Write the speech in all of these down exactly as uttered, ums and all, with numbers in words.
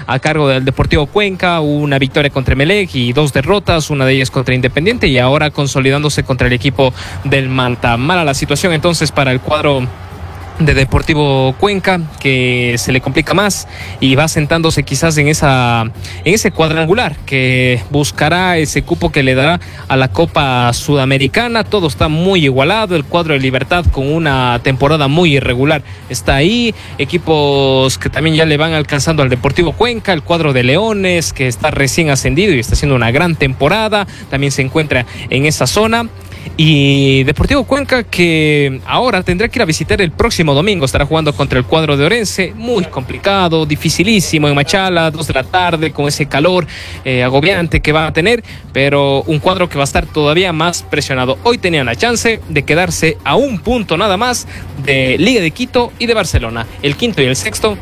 a cargo del Deportivo Cuenca, una victoria contra Emelec y dos derrotas, una de ellas contra Independiente, y ahora consolidándose contra el equipo del Manta. Mala la situación entonces para el cuadro de Deportivo Cuenca, que se le complica más y va sentándose quizás en esa en ese cuadrangular que buscará ese cupo que le dará a la Copa Sudamericana. Todo está muy igualado, el cuadro de Libertad con una temporada muy irregular está ahí, equipos que también ya le van alcanzando al Deportivo Cuenca, el cuadro de Leones que está recién ascendido y está haciendo una gran temporada, también se encuentra en esa zona. Y Deportivo Cuenca, que ahora tendrá que ir a visitar el próximo domingo, estará jugando contra el cuadro de Orense, muy complicado, dificilísimo en Machala, dos de la tarde, con ese calor eh, agobiante que va a tener, pero un cuadro que va a estar todavía más presionado. Hoy tenían la chance de quedarse a un punto nada más de Liga de Quito y de Barcelona, el quinto y el sexto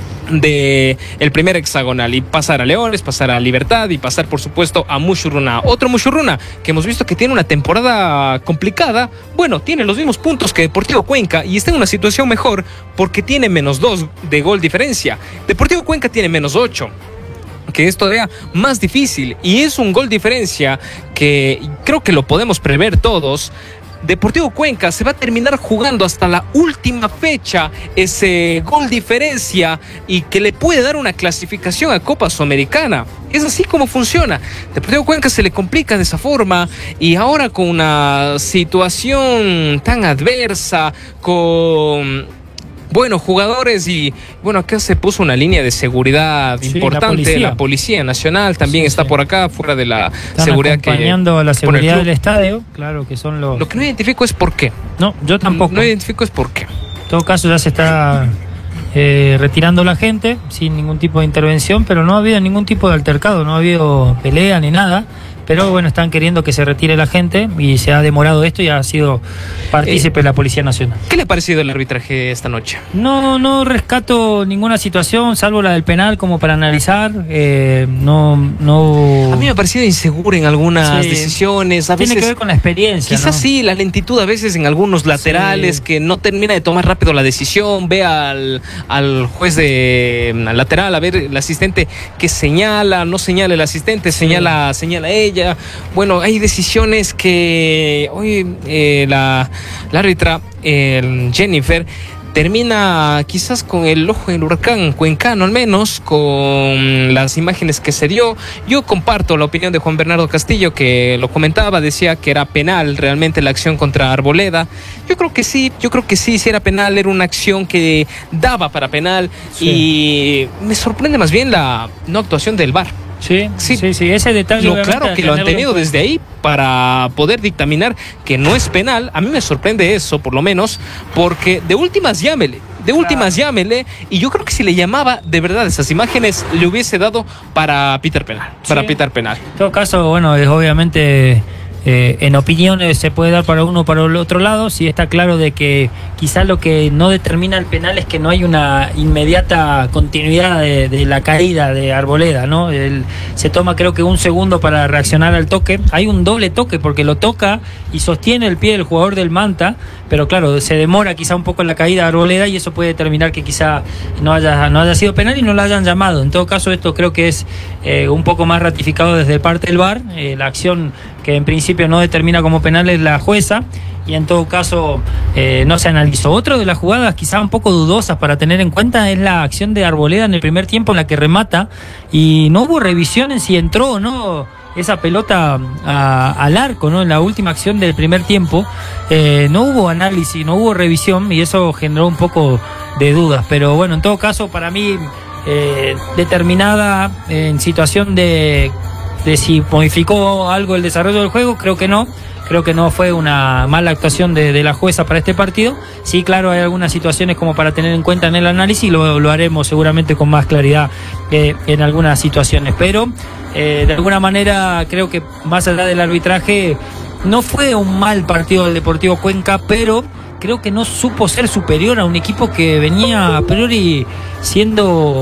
de el primer hexagonal, y pasar a Leones, pasar a Libertad y pasar por supuesto a Mushurruna, otro Mushurruna que hemos visto que tiene una temporada complicada. Bueno, tiene los mismos puntos que Deportivo Cuenca y está en una situación mejor porque tiene menos dos de gol diferencia. Deportivo Cuenca tiene menos ocho, que es todavía más difícil, y es un gol diferencia que creo que lo podemos prever todos. Deportivo Cuenca se va a terminar jugando hasta la última fecha ese gol diferencia y que le puede dar una clasificación a Copa Sudamericana. Es así como funciona. Deportivo Cuenca se le complica de esa forma, y ahora con una situación tan adversa, con buenos jugadores, y bueno, acá se puso una línea de seguridad sí, importante, la policía. la policía Nacional también sí, está sí. por acá, fuera de la Están seguridad acompañando que a la seguridad del estadio, claro que son los... Lo que no identifico es por qué. No, yo tampoco. No, no identifico es por qué. En todo caso ya se está eh, retirando la gente sin ningún tipo de intervención, pero no ha habido ningún tipo de altercado, no ha habido pelea ni nada. Pero bueno, están queriendo que se retire la gente y se ha demorado esto y ha sido partícipe eh, la Policía Nacional. ¿Qué le ha parecido el arbitraje esta noche? No, no rescato ninguna situación, salvo la del penal como para analizar. Eh, no, no. A mí me ha parecido inseguro en algunas sí. decisiones. A Tiene veces, que ver con la experiencia. Quizás ¿no? sí, la lentitud a veces en algunos laterales sí. que no termina de tomar rápido la decisión. Ve al, al juez de al lateral, a ver el asistente que señala, no señala el asistente, sí. señala, señala ella. Bueno, hay decisiones que hoy eh, la, la árbitra eh, Jennifer termina quizás con el ojo en el huracán cuencano, al menos con las imágenes que se dio. Yo comparto la opinión de Juan Bernardo Castillo, que lo comentaba, decía que era penal realmente la acción contra Arboleda. Yo creo que sí, yo creo que sí, si era penal, era una acción que daba para penal, sí. y me sorprende más bien la no actuación del V A R. Sí, sí, sí, sí, ese detalle. Lo claro que lo han tenido desde ahí para poder dictaminar que no es penal. A mí me sorprende eso, por lo menos, porque de últimas llámele, de últimas claro. llámele, y yo creo que si le llamaba de verdad esas imágenes, le hubiese dado para pitar penal, sí. para pitar penal. En todo caso, bueno, es obviamente... Eh, en opiniones se puede dar para uno o para el otro lado. Sí está claro de que quizá lo que no determina el penal es que no hay una inmediata continuidad de, de la caída de Arboleda, ¿no? El, se toma creo que un segundo para reaccionar al toque. Hay un doble toque porque lo toca y sostiene el pie del jugador del Manta, pero claro, se demora quizá un poco en la caída de Arboleda y eso puede determinar que quizá no haya, no haya sido penal y no lo hayan llamado. En todo caso, esto creo que es eh, un poco más ratificado desde parte del V A R. Eh, la acción que en principio no determina como penal es la jueza, y en todo caso eh, no se analizó. Otro de las jugadas quizá un poco dudosas para tener en cuenta es la acción de Arboleda en el primer tiempo, en la que remata y no hubo revisión en si entró o no esa pelota a, al arco, ¿no? En la última acción del primer tiempo eh, no hubo análisis, no hubo revisión, y eso generó un poco de dudas. Pero bueno, en todo caso, para mí eh, determinada en situación de de si modificó algo el desarrollo del juego, creo que no. Creo que no fue una mala actuación de, de la jueza para este partido. Sí, claro, hay algunas situaciones como para tener en cuenta en el análisis, y lo, lo haremos seguramente con más claridad eh, en algunas situaciones. Pero, eh, de alguna manera, creo que más allá del arbitraje, no fue un mal partido del Deportivo Cuenca, pero creo que no supo ser superior a un equipo que venía a priori siendo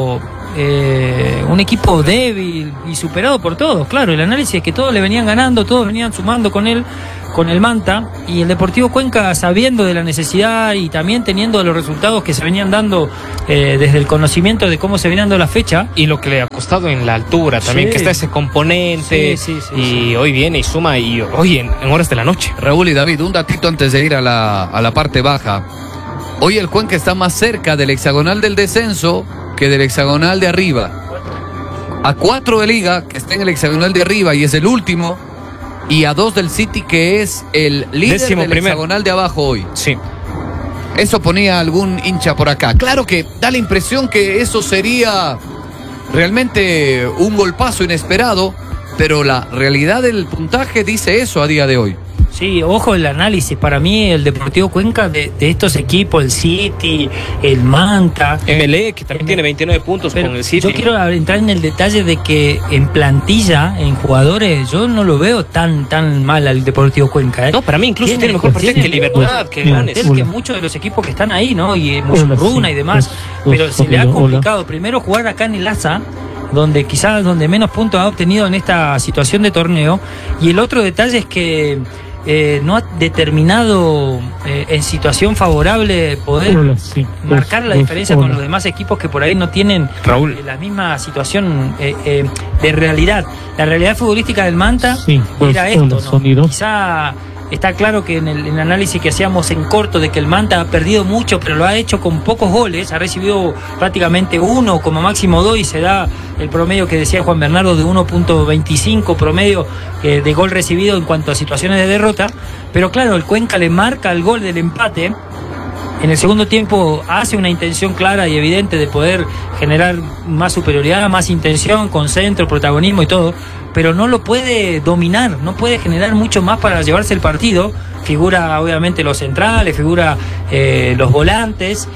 eh, un equipo débil y superado por todos. Claro, el análisis es que todos le venían ganando, todos venían sumando con él, con el Manta, y el Deportivo Cuenca, sabiendo de la necesidad y también teniendo los resultados que se venían dando eh, desde el conocimiento de cómo se venían dando la fecha. Y lo que le ha costado en la altura también, sí, que está ese componente, sí, sí, sí, y sí. hoy viene y suma, y hoy en, en horas de la noche. Raúl y David, un datito antes de ir a la, a la parte baja. Hoy el Cuenca está más cerca del hexagonal del descenso que del hexagonal de arriba. A cuatro de Liga, que está en el hexagonal de arriba y es el último, y a dos del City, que es el líder Décimo del primer. hexagonal de abajo hoy. Sí. Eso ponía algún hincha por acá. Claro que da la impresión que eso sería realmente un golpazo inesperado, pero la realidad del puntaje dice eso a día de hoy. Sí, ojo el análisis. Para mí el Deportivo Cuenca de, de estos equipos, el City, el Manta, M L E, que también tiene veintinueve puntos pero con el City. yo quiero entrar en el detalle de que en plantilla, en jugadores, yo no lo veo tan tan mal al Deportivo Cuenca, ¿eh? No, para mí incluso tiene, tiene mejor plantel que Libertad, que Ganes, que muchos de los equipos que están ahí, ¿no? Y Runa y demás, pero se le ha complicado primero jugar acá en el Asa, donde quizás donde menos puntos ha obtenido en esta situación de torneo, y el otro detalle es que Eh, no ha determinado eh, en situación favorable poder hola, sí, marcar dos, la diferencia hola. con los demás equipos que por ahí no tienen Raúl. Eh, la misma situación eh, eh, de realidad. La realidad futbolística del Manta sí, era pues, esto, ¿no? Quizá está claro que en el, en el análisis que hacíamos en corto de que el Manta ha perdido mucho, pero lo ha hecho con pocos goles, ha recibido prácticamente uno, como máximo dos, y se da el promedio que decía Juan Bernardo de uno punto veinticinco promedio eh, de gol recibido en cuanto a situaciones de derrota. Pero claro, el Cuenca le marca el gol del empate. En el segundo tiempo hace una intención clara y evidente de poder generar más superioridad, más intención, con centro, protagonismo y todo, pero no lo puede dominar, no puede generar mucho más para llevarse el partido. Figura obviamente los centrales, figura eh, los volantes,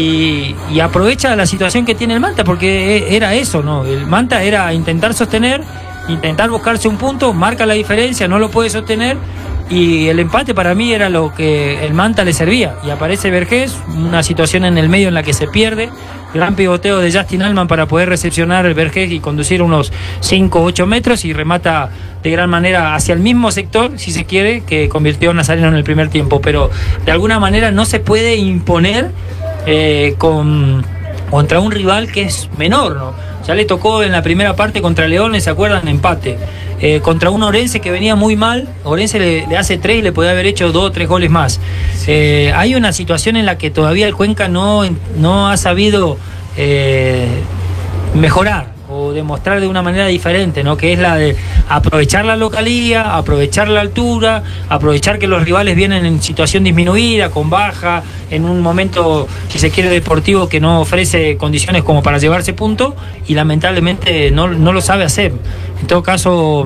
y, y aprovecha la situación que tiene el Manta, porque era eso, ¿no? El Manta era intentar sostener, intentar buscarse un punto, marca la diferencia, no lo puede sostener, y el empate para mí era lo que el Manta le servía. Y aparece Vergés, una situación en el medio en la que se pierde, gran pivoteo de Justin Allman para poder recepcionar el Vergés y conducir unos cinco o ocho metros, y remata de gran manera hacia el mismo sector, si se quiere, que convirtió a Nazareno en el primer tiempo. Pero de alguna manera no se puede imponer eh, con, contra un rival que es menor, ¿no? Ya le tocó en la primera parte contra Leones, ¿se acuerdan? Empate. Eh, contra un Orense que venía muy mal, Orense le, le hace tres y le podía haber hecho dos o tres goles más. Eh, hay una situación en la que todavía el Cuenca no, no ha sabido eh, mejorar o demostrar de una manera diferente, ¿no? Que es la de aprovechar la localía, aprovechar la altura, aprovechar que los rivales vienen en situación disminuida, con baja, en un momento, si se quiere, deportivo que no ofrece condiciones como para llevarse punto, y lamentablemente no, no lo sabe hacer. En todo caso,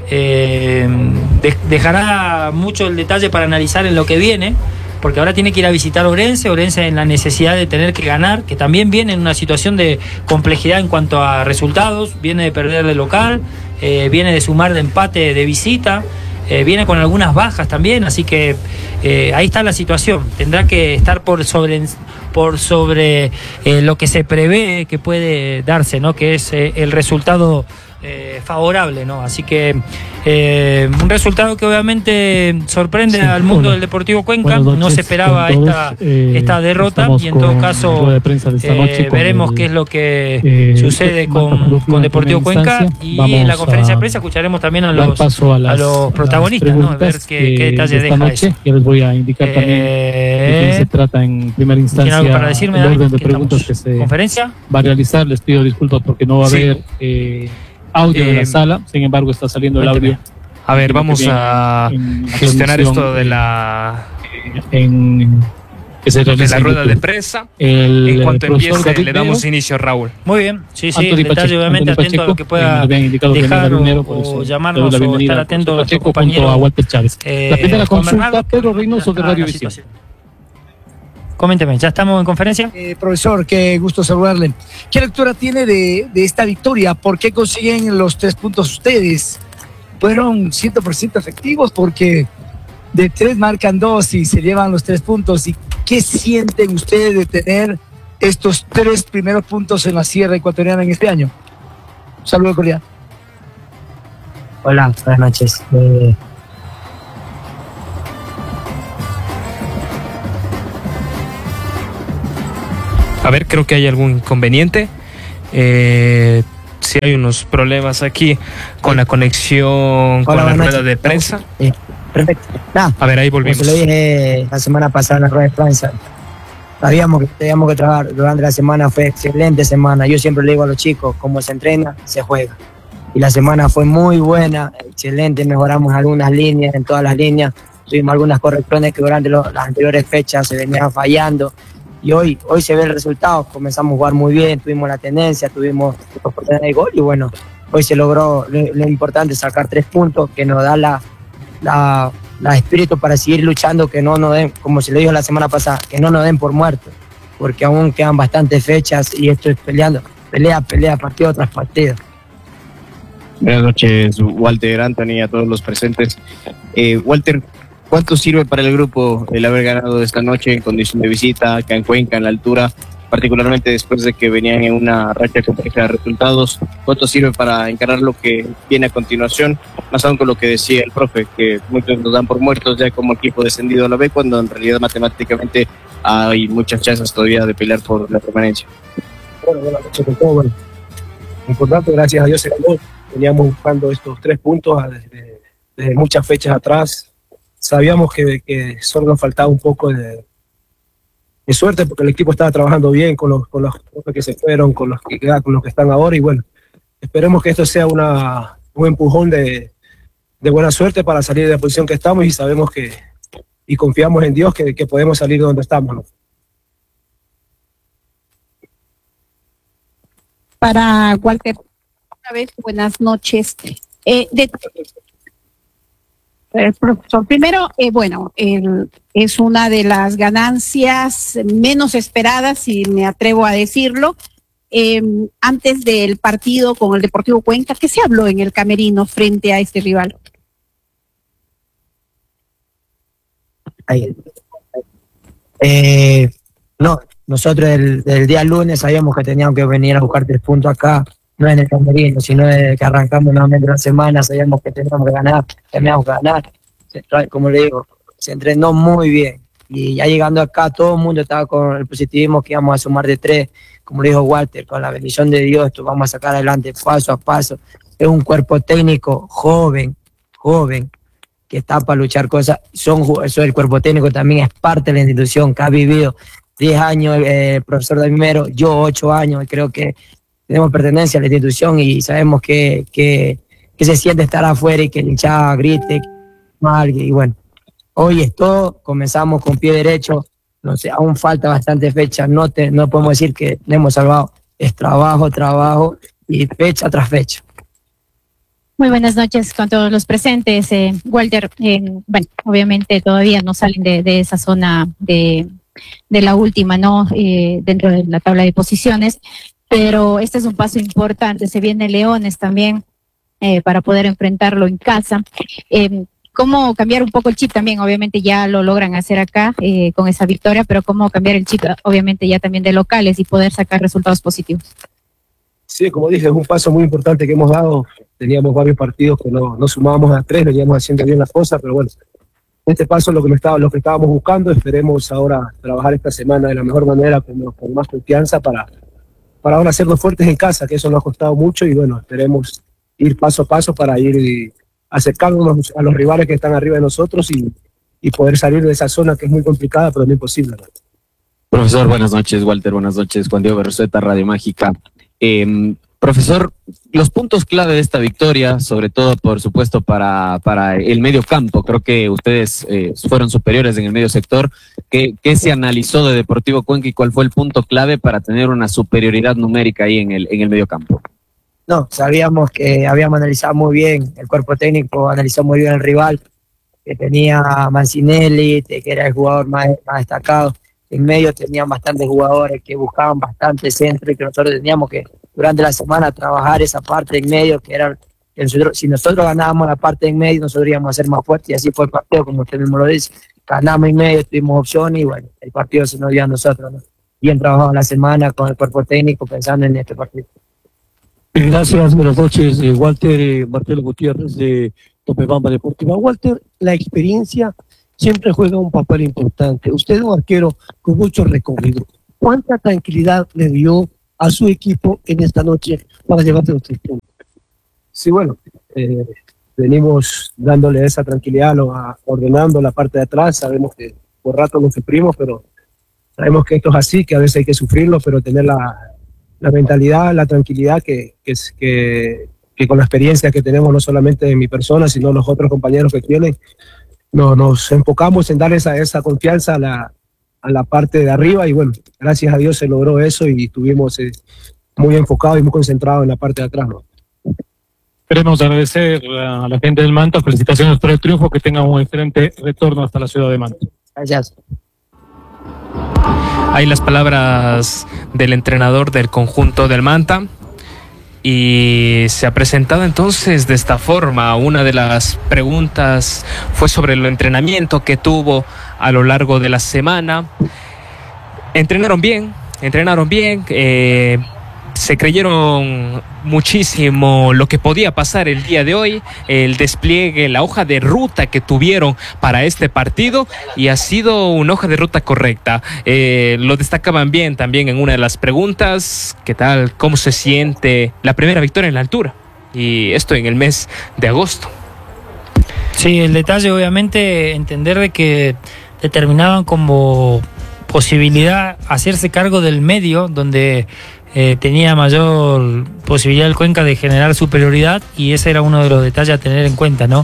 eh, de, dejará mucho el detalle para analizar en lo que viene, porque ahora tiene que ir a visitar Orense, Orense en la necesidad de tener que ganar, que también viene en una situación de complejidad en cuanto a resultados, viene de perder de local, eh, viene de sumar de empate de visita, eh, viene con algunas bajas también, así que eh, ahí está la situación. Tendrá que estar por sobre por sobre eh, lo que se prevé que puede darse, ¿no? Que es eh, el resultado Eh, favorable, ¿no? Así que eh, un resultado que obviamente sorprende sí, al mundo hola. del Deportivo Cuenca. Noches, no se esperaba esta, eh, esta derrota, y en todo caso de de eh, veremos el, qué es lo que eh, sucede con, con Deportivo Cuenca, y Vamos en la conferencia de prensa escucharemos también a los, a, las, a los protagonistas, ¿no? A ver qué, qué detalle deja noche, eso. Yo les voy a indicar eh, también de quién se trata en primera instancia. ¿Tiene algo para decirme, el David? orden de preguntas que se ¿Conferencia? va a realizar. Les pido disculpas porque no va a sí. haber eh, audio eh, de la sala, sin embargo está saliendo cuénteme. el audio. A ver, vamos a gestionar esto de la en, que se de la rueda de prensa. El, en cuanto empiece David le damos Leo, inicio a Raúl. Muy bien, sí, sí, Anthony detalle Pacheco, obviamente Anthony atento Pacheco, a lo que pueda que dejar primero, o, o eso, llamarnos o estar atento a nuestro compañero a Walter Chávez. Eh, la primera consulta, Bernardo, Pedro Reynoso de Radio Visión. Coménteme, ¿ya estamos en conferencia? Eh, profesor, qué gusto saludarle. ¿Qué lectura tiene de, de esta victoria? ¿Por qué consiguen los tres puntos ustedes? ¿Fueron cien por ciento efectivos? Porque de tres marcan dos y se llevan los tres puntos. ¿Y qué sienten ustedes de tener estos tres primeros puntos en la Sierra Ecuatoriana en este año? Saludos cordial. Hola, buenas noches. Eh... A ver, creo que hay algún inconveniente. Eh, si hay unos problemas aquí con la conexión, con la rueda de prensa. Eh, perfecto. Nah, a ver, ahí volvimos. Como se lo dije la semana pasada en la rueda de prensa, sabíamos que teníamos que trabajar. Durante la semana fue excelente semana. Yo siempre le digo a los chicos, como se entrena, se juega. Y la semana fue muy buena, excelente. Mejoramos algunas líneas, en todas las líneas. Tuvimos algunas correcciones que durante lo, las anteriores fechas se venían fallando. Y hoy, hoy se ve el resultado. Comenzamos a jugar muy bien, tuvimos la tendencia, tuvimos oportunidad de gol. Y bueno, hoy se logró lo, lo importante, sacar tres puntos que nos da la, la, la espíritu para seguir luchando, que no nos den, como se le dijo la semana pasada, que no nos den por muertos, porque aún quedan bastantes fechas y esto es peleando, pelea, pelea, partido tras partido. Buenas noches, Walter, Anthony, a todos los presentes. Eh, Walter, ¿cuánto sirve para el grupo el haber ganado esta noche en condición de visita acá en Cuenca, en la altura, particularmente después de que venían en una racha compleja de resultados? ¿Cuánto sirve para encarar lo que viene a continuación? Más aún con lo que decía el profe, que muchos nos dan por muertos ya como equipo descendido a la B, cuando en realidad matemáticamente hay muchas chances todavía de pelear por la permanencia. Bueno, buenas noches con todo. Bueno, importante, gracias a Dios se ganó. Veníamos buscando estos tres puntos desde, desde muchas fechas atrás. Sabíamos que, que solo nos faltaba un poco de, de suerte, porque el equipo estaba trabajando bien con los, con los que se fueron, con los que, con los que están ahora, y bueno, esperemos que esto sea una, un empujón de, de buena suerte para salir de la posición que estamos, y sabemos que, y confiamos en Dios que, que podemos salir de donde estamos, ¿no? Para Walter, una vez, buenas noches. Eh, de, el profesor, primero, eh, bueno, el, es una de las ganancias menos esperadas, si me atrevo a decirlo, eh, antes del partido con el Deportivo Cuenca. ¿Qué se habló en el camerino frente a este rival? Ahí. Eh, no, nosotros el, el día lunes sabíamos que teníamos que venir a buscar tres puntos acá, no en el camerino, sino de que arrancamos nuevamente la semana, sabíamos que teníamos que ganar, teníamos que ganar. Como le digo, se entrenó muy bien, y ya llegando acá todo el mundo estaba con el positivismo que íbamos a sumar de tres, como le dijo Walter, con la bendición de Dios, esto vamos a sacar adelante paso a paso. Es un cuerpo técnico joven, joven, que está para luchar cosas. Son, eso, el cuerpo técnico también es parte de la institución, que ha vivido diez años eh, el profesor Damimero, yo ocho años, y creo que tenemos pertenencia a la institución y sabemos que, que, que se siente estar afuera y que el hinchada grite mal, y bueno, hoy es todo, comenzamos con pie derecho, no sé, aún falta bastante fecha, no, te, no podemos decir que le hemos salvado, es trabajo, trabajo y fecha tras fecha. Muy buenas noches con todos los presentes. Eh, Walter, eh, bueno, obviamente todavía no salen de, de esa zona de, de la última, ¿no? Eh, dentro de la tabla de posiciones, pero este es un paso importante. Se viene Leones también eh, para poder enfrentarlo en casa. Eh, ¿Cómo cambiar un poco el chip también? Obviamente ya lo logran hacer acá eh, con esa victoria, pero ¿cómo cambiar el chip obviamente ya también de locales y poder sacar resultados positivos? Sí, como dije, es un paso muy importante que hemos dado. Teníamos varios partidos que no, no sumábamos a tres, lo íbamos haciendo bien las cosas, pero bueno, este paso es lo que, me estaba, lo que estábamos buscando. Esperemos ahora trabajar esta semana de la mejor manera, con, con más confianza, para, para ahora hacernos fuertes en casa, que eso nos ha costado mucho, y bueno, esperemos ir paso a paso para ir acercándonos a los rivales que están arriba de nosotros y, y poder salir de esa zona que es muy complicada, pero no imposible, ¿no? Profesor, buenas noches. Walter, buenas noches. Juan Diego Berrueta, Radio Mágica. Eh, profesor, los puntos clave de esta victoria, sobre todo, por supuesto, para, para el medio campo, creo que ustedes eh, fueron superiores en el medio sector. ¿Qué, ¿Qué se analizó de Deportivo Cuenca y cuál fue el punto clave para tener una superioridad numérica ahí en el, en el medio campo? No, sabíamos que habíamos analizado muy bien, el cuerpo técnico analizó muy bien el rival, que tenía a Mancinelli, que era el jugador más, más destacado. En medio tenían bastantes jugadores que buscaban bastante centro, y que nosotros teníamos que durante la semana trabajar esa parte en medio, que era que nosotros, si nosotros ganábamos la parte en medio, nosotros íbamos a ser más fuertes, y así fue el partido, como usted mismo lo dice. Ganamos en medio, tuvimos opciones, y bueno, el partido se nos dio a nosotros, ¿no? bien trabajado la semana con el cuerpo técnico pensando en este partido. Gracias, buenas noches, eh, Walter eh, Martelo Gutiérrez de Topebamba Deportiva. Walter, la experiencia siempre juega un papel importante. Usted es un arquero con mucho recorrido. ¿Cuánta tranquilidad le dio a su equipo en esta noche para llevarse los tres puntos? Sí, bueno, eh, venimos dándole esa tranquilidad, lo, a, ordenando la parte de atrás. Sabemos que por rato nos sufrimos, pero sabemos que esto es así, que a veces hay que sufrirlo, pero tener la, la mentalidad, la tranquilidad que, que, que, que con la experiencia que tenemos, no solamente en mi persona, sino los otros compañeros que tienen, no, nos enfocamos en dar esa, esa confianza a la, a la parte de arriba y bueno, gracias a Dios se logró eso y estuvimos eh, muy enfocados y muy concentrados en la parte de atrás, ¿no? Queremos agradecer a la gente del Manta, felicitaciones por el triunfo, que tengan un excelente retorno hasta la ciudad de Manta. Gracias. Hay las palabras del entrenador del conjunto del Manta y se ha presentado entonces de esta forma. Una de las preguntas fue sobre el entrenamiento que tuvo a lo largo de la semana. Entrenaron bien, entrenaron bien, eh, se creyeron muchísimo lo que podía pasar el día de hoy, el despliegue, la hoja de ruta que tuvieron para este partido, y ha sido una hoja de ruta correcta. Eh, lo destacaban bien también en una de las preguntas. ¿Qué tal? ¿Cómo se siente la primera victoria en la altura? Y esto en el mes de agosto. Sí, el detalle obviamente entender de que determinaban como posibilidad hacerse cargo del medio, donde Eh, tenía mayor posibilidad el Cuenca de generar superioridad, y ese era uno de los detalles a tener en cuenta, ¿no?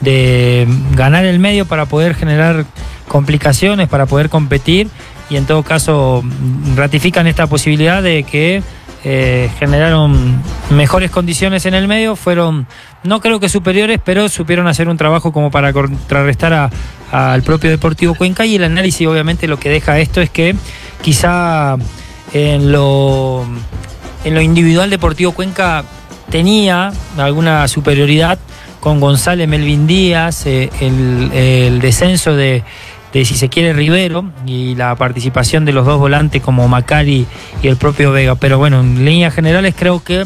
De ganar el medio para poder generar complicaciones, para poder competir, y en todo caso ratifican esta posibilidad de que eh, generaron mejores condiciones en el medio, fueron, no creo que superiores, pero supieron hacer un trabajo como para contrarrestar a, a, al propio Deportivo Cuenca, y el análisis obviamente lo que deja esto es que quizá En lo, en lo individual Deportivo Cuenca tenía alguna superioridad con González, Melvin Díaz, eh, el, el descenso de, de, si se quiere, Rivero, y la participación de los dos volantes como Macari y el propio Vega. Pero bueno, en líneas generales creo que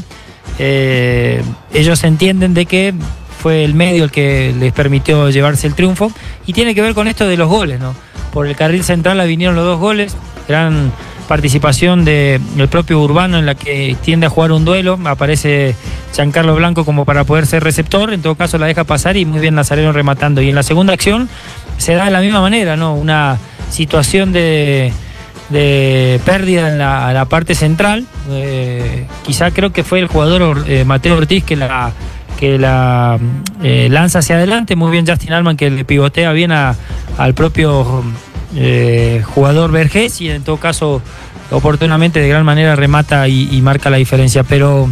eh, ellos entienden de que fue el medio el que les permitió llevarse el triunfo, y tiene que ver con esto de los goles, ¿no? Por el carril central vinieron los dos goles, gran participación de, del propio Urbano, en la que tiende a jugar un duelo, aparece Giancarlo Blanco como para poder ser receptor, en todo caso la deja pasar y muy bien Nazareno rematando. Y en la segunda acción se da de la misma manera, ¿no? Una situación de, de pérdida en la, a la parte central, eh, quizá creo que fue el jugador eh, Mateo Ortiz que la que la eh, lanza hacia adelante, muy bien Justin Allman que le pivotea bien a, al propio Eh, jugador Vergés, y en todo caso oportunamente de gran manera remata y, y marca la diferencia. Pero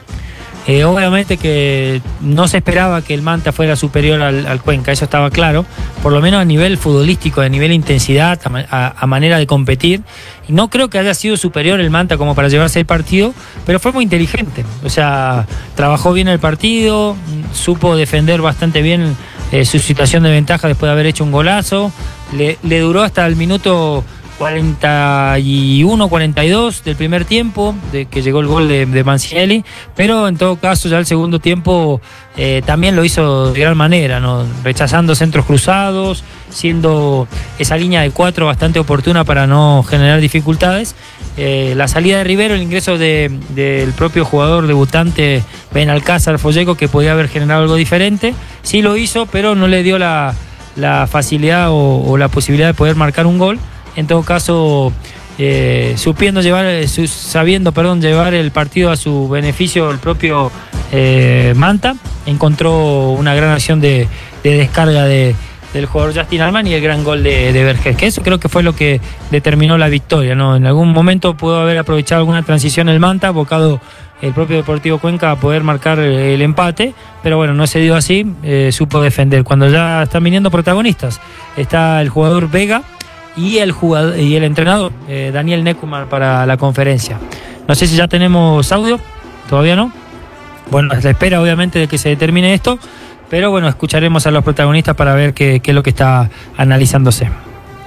eh, obviamente que no se esperaba que el Manta fuera superior al, al Cuenca, eso estaba claro, por lo menos a nivel futbolístico, a nivel intensidad, a, a, a manera de competir, y no creo que haya sido superior el Manta como para llevarse el partido, pero fue muy inteligente, o sea, trabajó bien el partido, supo defender bastante bien eh, su situación de ventaja después de haber hecho un golazo. Le, le duró hasta el minuto cuarenta y uno, cuarenta y dos del primer tiempo, de que llegó el gol de, de Mancinelli, pero en todo caso ya el segundo tiempo eh, también lo hizo de gran manera, ¿no? Rechazando centros cruzados, siendo esa línea de cuatro bastante oportuna para no generar dificultades. Eh, la salida de Rivero, el ingreso de, del propio jugador debutante Benalcázar Folleco, que podía haber generado algo diferente, sí lo hizo, pero no le dio la la facilidad o, o la posibilidad de poder marcar un gol. En todo caso, eh, supiendo llevar, su, sabiendo, perdón, llevar el partido a su beneficio, el propio eh, Manta encontró una gran acción de, de descarga de, del jugador Justin Allman y el gran gol de, de Vergés, que eso creo que fue lo que determinó la victoria, ¿no? En algún momento pudo haber aprovechado alguna transición el Manta, abocado el propio Deportivo Cuenca a poder marcar el empate, pero bueno, no se dio así, eh, supo defender. Cuando ya están viniendo protagonistas, está el jugador Vega y el jugador y el entrenador eh, Daniel Necuman para la conferencia. No sé si ya tenemos audio, todavía no. Bueno, a la espera obviamente de que se determine esto, pero bueno, escucharemos a los protagonistas para ver qué, qué es lo que está analizándose.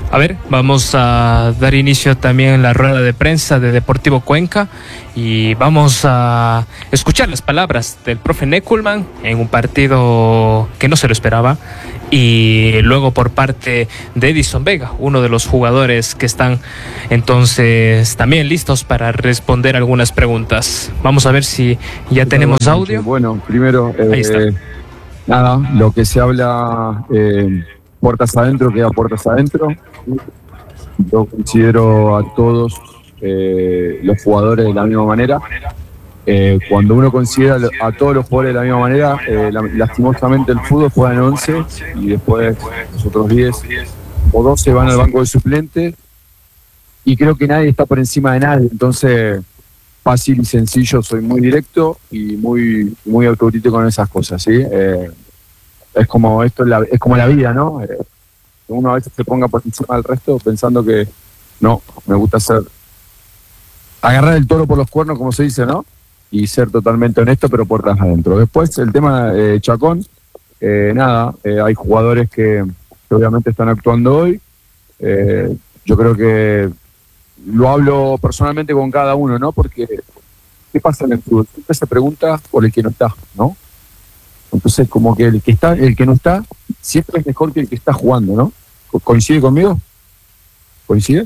A ver, vamos a dar inicio también en la rueda de prensa de Deportivo Cuenca y vamos a escuchar las palabras del profe Neckelmann en un partido que no se lo esperaba, y luego por parte de Edison Vega, uno de los jugadores que están entonces también listos para responder algunas preguntas. Vamos a ver si ya tenemos audio. Bueno, primero, eh, Ahí está. nada, lo que se habla eh, puertas adentro queda puertas adentro. Yo considero a todos eh, los jugadores de la misma manera. Eh, cuando uno considera a todos los jugadores de la misma manera, eh, la, lastimosamente el fútbol juega en once y después los otros diez o doce van al banco de suplente, y creo que nadie está por encima de nadie. Entonces, fácil y sencillo, soy muy directo y muy, muy autocrítico con esas cosas, ¿sí? Eh, es como esto, es, la, es como la vida, ¿no? Eh, uno a veces se ponga por encima del resto pensando que no, me gusta hacer agarrar el toro por los cuernos, como se dice, ¿no? Y ser totalmente honesto, pero puertas adentro. Después, el tema de eh, Chacón, eh, nada, eh, hay jugadores que, que obviamente están actuando hoy. Eh, yo creo que lo hablo personalmente con cada uno, ¿no? Porque, ¿qué pasa en el fútbol? Siempre se pregunta por el que no está, ¿no? Entonces, como que el que está, el que no está, siempre es mejor que el que está jugando, ¿no? Co- ¿Coincide conmigo? ¿Coincide?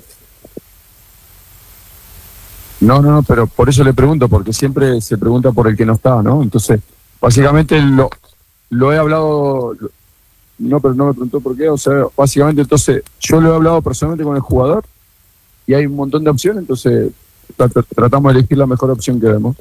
No, no, no, pero por eso le pregunto, porque siempre se pregunta por el que no está, ¿no? Entonces, básicamente lo, lo he hablado, lo- no, pero no me preguntó por qué, o sea, básicamente entonces yo lo he hablado personalmente con el jugador y hay un montón de opciones, entonces tra- tratamos de elegir la mejor opción que vemos.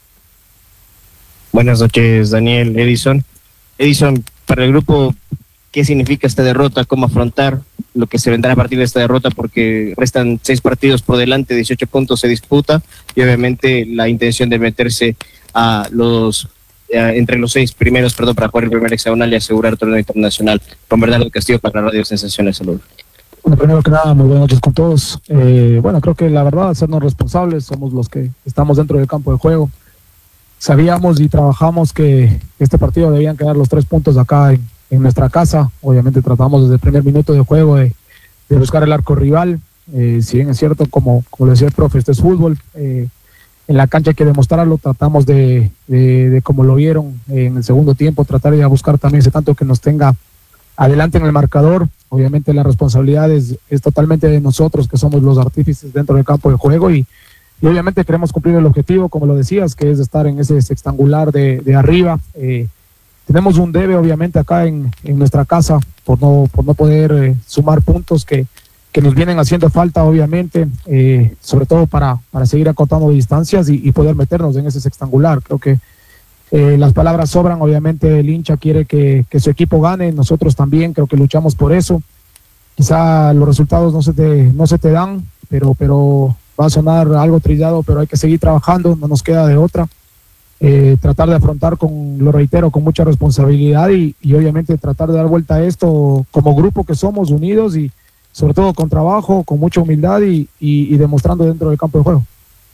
Buenas noches, Daniel, Edison. Edison, para el grupo, ¿qué significa esta derrota? ¿Cómo afrontar lo que se vendrá a partir de esta derrota? Porque restan seis partidos por delante, dieciocho puntos se disputa, y obviamente la intención de meterse a los eh, entre los seis primeros, perdón, para jugar el primer hexagonal y asegurar el torneo internacional. Con Bernardo Castillo para Radio Sensaciones. Salud. Bueno, primero que nada, muy buenas noches con todos. Eh, bueno, creo que la verdad, hacernos responsables, somos los que estamos dentro del campo de juego. Sabíamos y trabajamos que este partido debían quedar los tres puntos acá en, en nuestra casa. Obviamente tratamos desde el primer minuto de juego de, de buscar el arco rival. Eh, si bien es cierto, como, como decía el profe, este es fútbol. Eh, en la cancha hay que demostrarlo. Tratamos de, de, de, como lo vieron en el segundo tiempo, tratar de buscar también ese tanto que nos tenga adelante en el marcador. Obviamente la responsabilidad es, es totalmente de nosotros, que somos los artífices dentro del campo de juego, y Y obviamente queremos cumplir el objetivo, como lo decías, que es estar en ese sextangular de, de arriba. Eh, tenemos un debe, obviamente, acá en, en nuestra casa, por no, por no poder eh, sumar puntos que, que nos vienen haciendo falta, obviamente, eh, sobre todo para, para seguir acortando distancias y, y poder meternos en ese sextangular. Creo que eh, las palabras sobran, obviamente el hincha quiere que, que su equipo gane, nosotros también creo que luchamos por eso. Quizá los resultados no se te, no se te dan, pero... pero va a sonar algo trillado, pero hay que seguir trabajando, no nos queda de otra. Eh, tratar de afrontar, con, lo reitero, con mucha responsabilidad y, y obviamente tratar de dar vuelta a esto como grupo que somos, unidos y sobre todo con trabajo, con mucha humildad y, y, y demostrando dentro del campo de juego.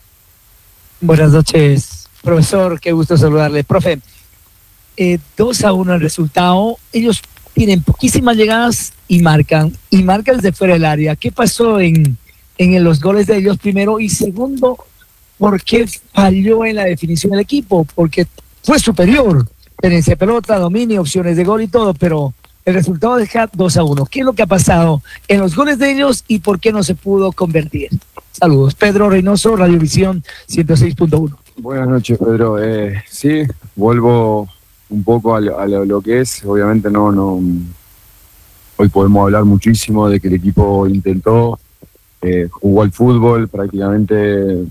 Buenas noches, profesor, qué gusto saludarle. Profe, eh, dos a uno el resultado, ellos tienen poquísimas llegadas y marcan, y marcan desde fuera del área. ¿Qué pasó en... en los goles de ellos primero? Y segundo, ¿por qué falló en la definición del equipo? Porque fue superior, tenencia de pelota, dominio, opciones de gol y todo, pero el resultado deja dos a uno. ¿Qué es lo que ha pasado en los goles de ellos y por qué no se pudo convertir? Saludos. Pedro Reynoso, Radiovisión ciento seis punto uno. Buenas noches, Pedro. Eh, sí, vuelvo un poco a lo, a lo, lo que es. Obviamente no, no. Hoy podemos hablar muchísimo de que el equipo intentó, Eh, jugó al fútbol prácticamente,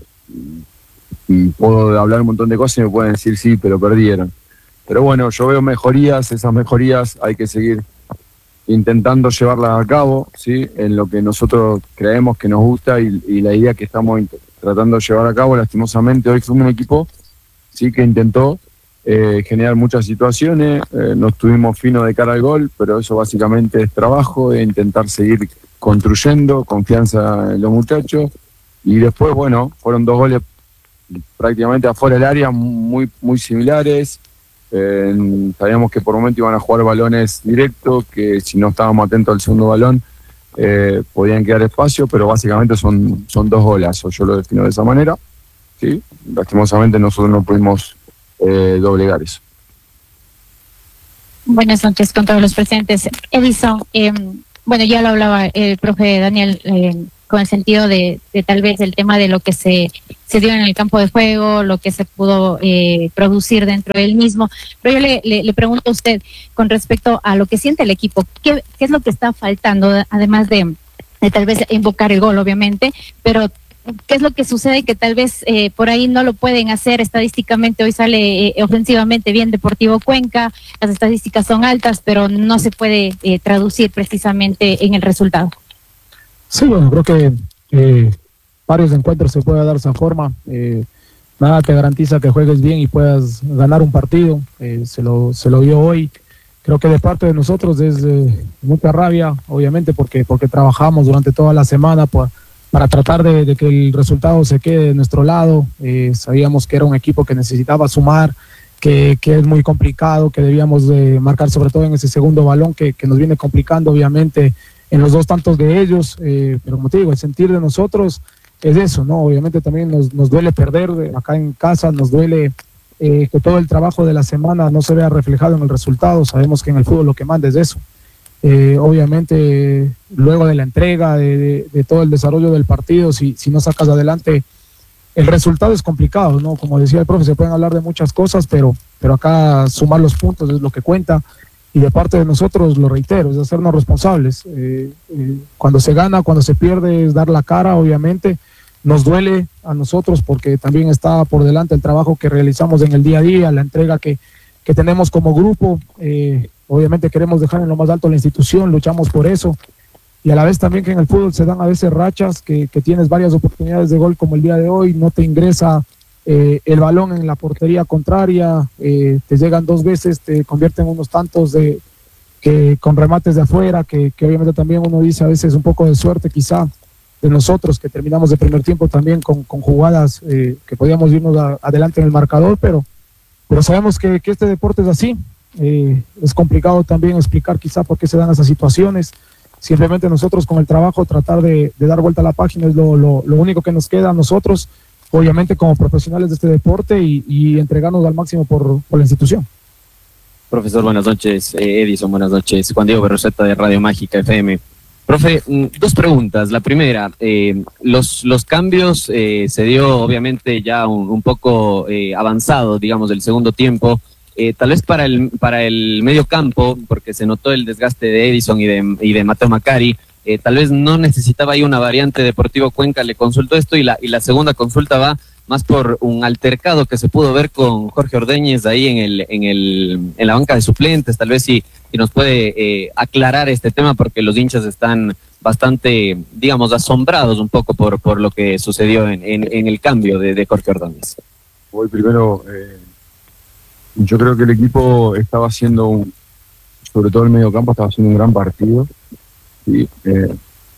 y puedo hablar un montón de cosas y me pueden decir sí, pero perdieron. Pero bueno, yo veo mejorías, esas mejorías hay que seguir intentando llevarlas a cabo, ¿sí? En lo que nosotros creemos que nos gusta y, y la idea que estamos tratando de llevar a cabo. Lastimosamente hoy fuimos un equipo, sí, que intentó eh, generar muchas situaciones, eh, no estuvimos finos de cara al gol, pero eso básicamente es trabajo, de intentar seguir construyendo, confianza en los muchachos, y después, bueno, fueron dos goles prácticamente afuera del área, muy, muy similares. Eh, sabíamos que por momento iban a jugar balones directos, que si no estábamos atentos al segundo balón, eh, podían quedar espacio, pero básicamente son, son dos golazos, yo lo defino de esa manera, ¿sí? Lastimosamente nosotros no pudimos eh, doblegar eso. Buenas noches con todos los presentes. Edison, eh, bueno, ya lo hablaba el profe Daniel, eh, con el sentido de, de tal vez el tema de lo que se, se dio en el campo de juego, lo que se pudo eh, producir dentro del mismo. Pero yo le, le, le pregunto a usted con respecto a lo que siente el equipo, ¿qué, qué es lo que está faltando, además de, de tal vez invocar el gol, obviamente, pero qué es lo que sucede que tal vez eh, por ahí no lo pueden hacer estadísticamente? Hoy sale eh, ofensivamente bien Deportivo Cuenca, las estadísticas son altas, pero no se puede eh, traducir precisamente en el resultado. Sí, bueno, creo que eh, varios encuentros se puede dar esa forma. Eh, nada te garantiza que juegues bien y puedas ganar un partido. Eh, se lo se lo vio hoy. Creo que de parte de nosotros es eh, mucha rabia, obviamente, porque porque trabajamos durante toda la semana por, para tratar de, de que el resultado se quede de nuestro lado. Eh, sabíamos que era un equipo que necesitaba sumar, que, que es muy complicado, que debíamos de marcar sobre todo en ese segundo balón que, que nos viene complicando, obviamente, en los dos tantos de ellos, eh, pero como te digo, el sentir de nosotros es eso, ¿no? Obviamente también nos, nos duele perder acá en casa, nos duele eh, que todo el trabajo de la semana no se vea reflejado en el resultado. Sabemos que en el fútbol lo que manda es eso. Eh, obviamente, luego de la entrega, de, de, de todo el desarrollo del partido, si, si no sacas adelante, el resultado es complicado, ¿no? Como decía el profe, se pueden hablar de muchas cosas, pero, pero acá sumar los puntos es lo que cuenta. Y de parte de nosotros, lo reitero, es hacernos responsables. Eh, eh, cuando se gana, cuando se pierde, es dar la cara, obviamente. Nos duele a nosotros porque también está por delante el trabajo que realizamos en el día a día, la entrega que, que tenemos como grupo. Eh, obviamente queremos dejar en lo más alto la institución, luchamos por eso. Y a la vez también que en el fútbol se dan a veces rachas, que, que tienes varias oportunidades de gol como el día de hoy, no te ingresa Eh, el balón en la portería contraria, eh, te llegan dos veces, te convierten unos tantos de que con remates de afuera, que, que obviamente también uno dice a veces un poco de suerte quizá de nosotros, que terminamos de primer tiempo también con, con jugadas eh, que podíamos irnos a, adelante en el marcador, pero, pero sabemos que, que este deporte es así. Eh, es complicado también explicar quizá por qué se dan esas situaciones. Simplemente nosotros con el trabajo tratar de, de dar vuelta a la página es lo, lo, lo único que nos queda a nosotros, obviamente como profesionales de este deporte, y, y entregarnos al máximo por, por la institución. Profesor, buenas noches. Eh, Edison, buenas noches. Juan Diego Berroseta de Radio Mágica F M. Profe, dos preguntas. La primera, eh, los, los cambios eh, se dio obviamente ya un, un poco eh, avanzado, digamos, del segundo tiempo. Eh, tal vez para el, para el medio campo, porque se notó el desgaste de Edison y de, y de Mateo Macari. Eh, tal vez no necesitaba ahí una variante. Deportivo Cuenca le consultó esto, y la, y la segunda consulta va más por un altercado que se pudo ver con Jorge Ordóñez ahí en el, en el, en la banca de suplentes. Tal vez si, si nos puede eh, aclarar este tema, porque los hinchas están bastante, digamos, asombrados un poco por, por lo que sucedió en, en, en el cambio de, de Jorge Ordóñez. Voy primero, eh, yo creo que el equipo estaba haciendo, un, sobre todo el mediocampo, estaba haciendo un gran partido. Sí, eh,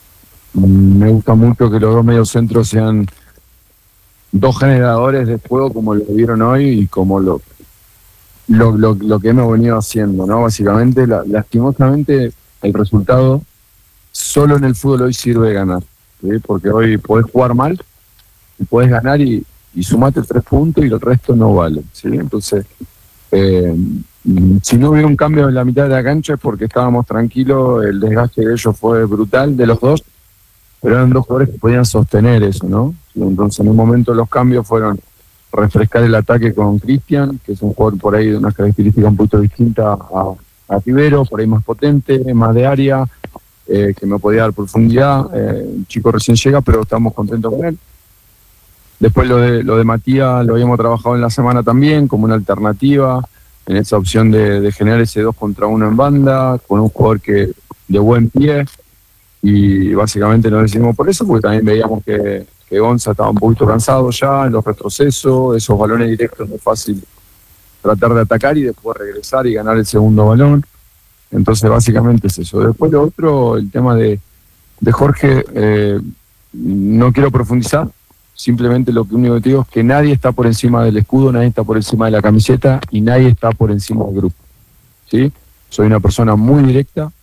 me gusta mucho que los dos mediocentros sean dos generadores de juego, como lo vieron hoy y como lo lo, lo, lo que hemos venido haciendo, ¿no? Básicamente, la, lastimosamente, el resultado solo en el fútbol hoy sirve de ganar, ¿sí? Porque hoy podés jugar mal y podés ganar y, y sumate tres puntos y el resto no vale, ¿sí? Entonces, eh, si no hubiera un cambio en la mitad de la cancha es porque estábamos tranquilos, el desgaste de ellos fue brutal, de los dos, pero eran dos jugadores que podían sostener eso, ¿no? Entonces en un momento los cambios fueron refrescar el ataque con Cristian, que es un jugador por ahí de unas características un poquito distintas a, a Rivero, por ahí más potente, más de área, eh, que me podía dar profundidad. Eh, el chico recién llega, pero estamos contentos con él. Después lo de, lo de Matías lo habíamos trabajado en la semana también como una alternativa, en esa opción de, de generar ese dos contra uno en banda, con un jugador que de buen pie, y básicamente nos decidimos por eso, porque también veíamos que, que Gonza estaba un poquito cansado ya en los retrocesos, esos balones directos no es fácil tratar de atacar y después regresar y ganar el segundo balón. Entonces básicamente es eso. Después lo otro, el tema de, de Jorge, eh, no quiero profundizar. Simplemente lo que único que digo es que nadie está por encima del escudo, nadie está por encima de la camiseta y nadie está por encima del grupo, ¿sí? Soy una persona muy directa,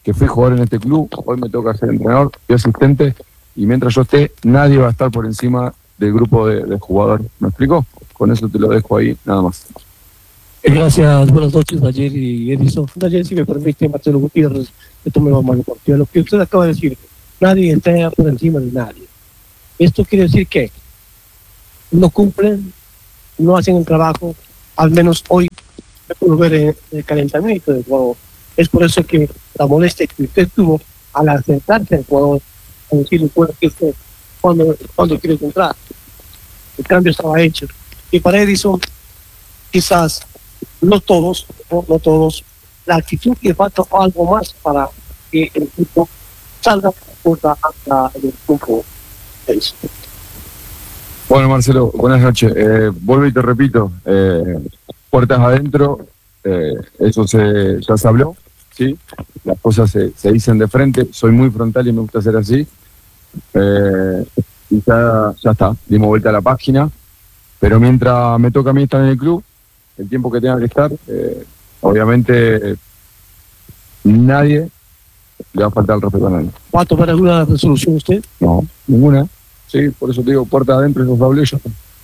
que fui jugador en este club, hoy me toca ser entrenador y asistente, y mientras yo esté, nadie va a estar por encima del grupo de, de jugadores. ¿Me explico? Con eso te lo dejo ahí, nada más. Gracias, buenas noches, Ayer y Edison. Ayer, si me permite, Marcelo Gutiérrez, que tome la mano por ti. Lo que usted acaba de decir, nadie está por encima de nadie. Esto quiere decir que no cumplen, no hacen el trabajo, al menos hoy se pudo ver en el calentamiento del juego. Es por eso que la molestia que usted tuvo al acercarse al juego, a decirle pues, que usted, cuando, cuando quiere entrar, el cambio estaba hecho. Y para Edison, quizás no todos, no, no todos, la actitud que falta algo más para que el equipo salga hasta el grupo. Bueno, Marcelo, buenas noches. Eh, vuelvo y te repito, eh, puertas adentro, eh, eso se, ya se habló, ¿sí? Las cosas se, se dicen de frente, soy muy frontal y me gusta ser así. Eh, y ya, ya está, dimos vuelta a la página, pero mientras me toca a mí estar en el club, el tiempo que tenga que estar, eh, obviamente nadie le va a faltar el respeto a nadie. ¿Va a tomar alguna resolución usted? No, ninguna. Sí, por eso te digo, puerta adentro, eso hablé yo.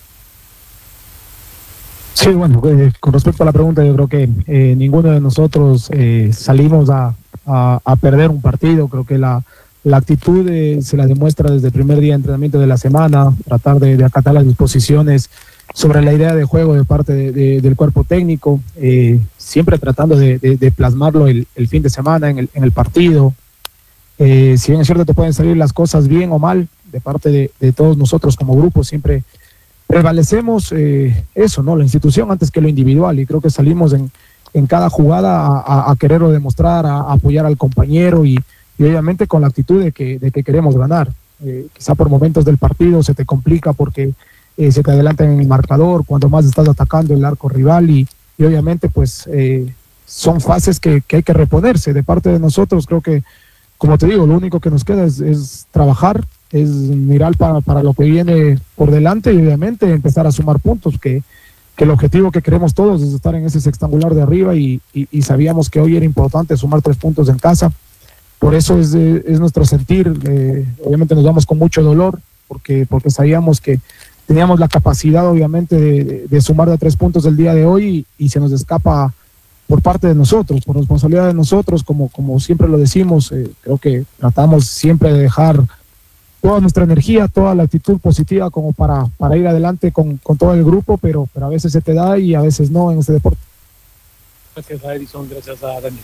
Sí, bueno, eh, con respecto a la pregunta, yo creo que eh, ninguno de nosotros eh, salimos a, a, a perder un partido. Creo que la, la actitud eh, se la demuestra desde el primer día de entrenamiento de la semana, tratar de, de acatar las disposiciones sobre la idea de juego de parte de, de, del cuerpo técnico, eh, siempre tratando de, de, de plasmarlo el, el fin de semana en el, en el partido. Eh, si bien es cierto, te pueden salir las cosas bien o mal, de parte de, de todos nosotros como grupo, siempre prevalecemos eh, eso, ¿no? La institución antes que lo individual, y creo que salimos en, en cada jugada a, a, a quererlo demostrar, a, a apoyar al compañero y, y obviamente con la actitud de que, de que queremos ganar. Eh, quizá por momentos del partido se te complica porque eh, se te adelantan en el marcador, cuando más estás atacando el arco rival y, y obviamente pues eh, son fases que, que hay que reponerse. De parte de nosotros creo que, como te digo, lo único que nos queda es, es trabajar, es mirar para, para lo que viene por delante y obviamente empezar a sumar puntos, que, que el objetivo que queremos todos es estar en ese sextangular de arriba y, y, y sabíamos que hoy era importante sumar tres puntos en casa. Por eso es, es nuestro sentir. Eh, obviamente nos vamos con mucho dolor porque, porque sabíamos que teníamos la capacidad obviamente de, de, de sumar de tres puntos el día de hoy y, y se nos escapa por parte de nosotros, por responsabilidad de nosotros, como, como siempre lo decimos. Eh, creo que tratamos siempre de dejar toda nuestra energía, toda la actitud positiva como para, para ir adelante con, con todo el grupo, pero, pero a veces se te da y a veces no en este deporte. Gracias a Edison, gracias a Daniel.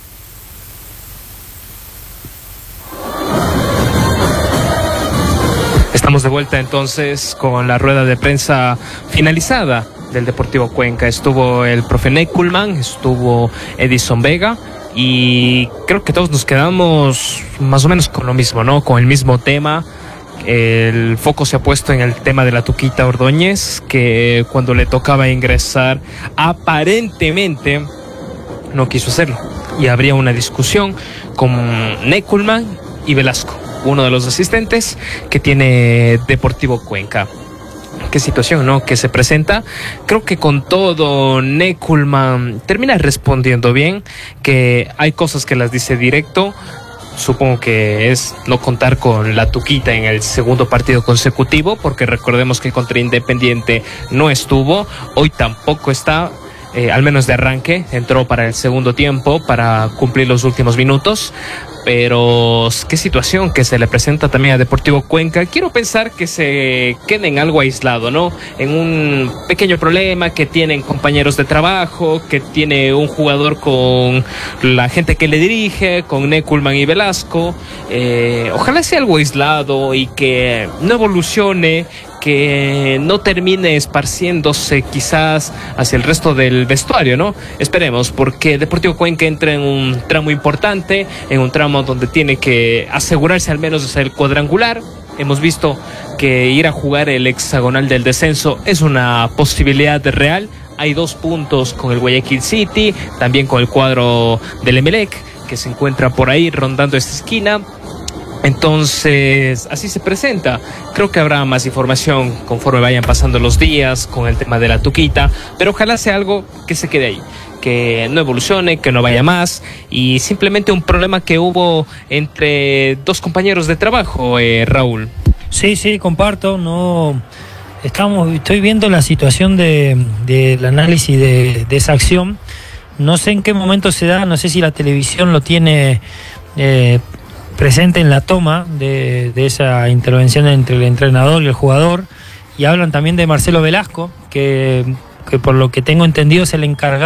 Estamos de vuelta entonces con la rueda de prensa finalizada del Deportivo Cuenca. Estuvo el profe Neckulman, estuvo Edison Vega y creo que todos nos quedamos más o menos con lo mismo, ¿no? Con el mismo tema. El foco se ha puesto en el tema de la Tuquita Ordóñez, que cuando le tocaba ingresar aparentemente no quiso hacerlo y habría una discusión con Neckulman y Velasco, uno de los asistentes que tiene Deportivo Cuenca. Qué situación, ¿no?, que se presenta. Creo que con todo Neckulman termina respondiendo bien, que hay cosas que las dice directo. Supongo que es no contar con la Tuquita en el segundo partido consecutivo, porque recordemos que contra Independiente no estuvo, hoy tampoco está. Eh, al menos de arranque, entró para el segundo tiempo para cumplir los últimos minutos, pero qué situación que se le presenta también a Deportivo Cuenca. Quiero pensar que se quede en algo aislado, ¿no? En un pequeño problema que tienen compañeros de trabajo, que tiene un jugador con la gente que le dirige, con Neckulman y Velasco. Eh, ojalá sea algo aislado y que no evolucione, que no termine esparciéndose quizás hacia el resto del vestuario, ¿no? Esperemos, porque Deportivo Cuenca entra en un tramo importante, en un tramo donde tiene que asegurarse al menos de ser el cuadrangular. Hemos visto que ir a jugar el hexagonal del descenso es una posibilidad real. Hay dos puntos con el Guayaquil City, también con el cuadro del Emelec, que se encuentra por ahí rondando esta esquina. Entonces, así se presenta. Creo que habrá más información conforme vayan pasando los días con el tema de la Tuquita, pero ojalá sea algo que se quede ahí, que no evolucione, que no vaya más, y simplemente un problema que hubo entre dos compañeros de trabajo, eh, Raúl. Sí, sí, comparto, no estamos, estoy viendo la situación de, del análisis de, de esa acción. No sé en qué momento se da, no sé si la televisión lo tiene eh, presente en la toma de, de esa intervención entre el entrenador y el jugador, y hablan también de Marcelo Velasco, que, que por lo que tengo entendido es el encargado